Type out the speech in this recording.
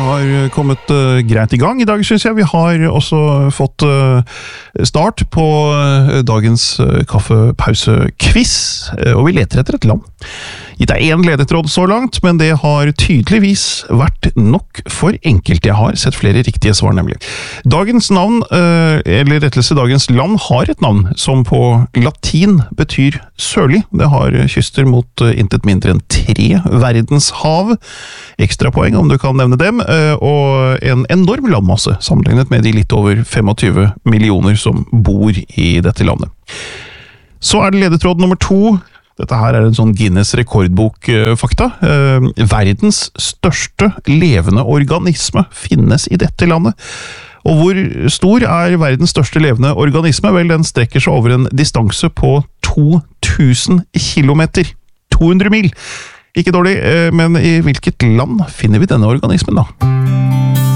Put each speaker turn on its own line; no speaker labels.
har kommet greit i gang i dag, synes jeg. Vi har også fått start på dagens kaffepause-quiz, og vi leter etter et land. Gitt er en ledetråd så langt, men det har tydeligvis vært nok for enkelte. Jeg har sett flere riktige svar, nemlig. Dagens navn, eller rettelse dagens land, har et navn som på latin betyr sørlig. Det har kyster mot intet mindre enn 3 verdenshav. Ekstrapoeng om du kan nevne dem, og en enorm landmasse sammenlignet med de litt over 25 millioner som bor i dette landet. Så er det ledetråd nummer 2. Dette her er en sånn Guinness rekordbok-fakta. Verdens største levende organisme finnes i dette landet. Og hvor stor er verdens største levende organisme? Vel, den strekker seg over en distanse på 2000 kilometer. 200 mil. Ikke dårlig, men i hvilket land finner vi denne organismen da?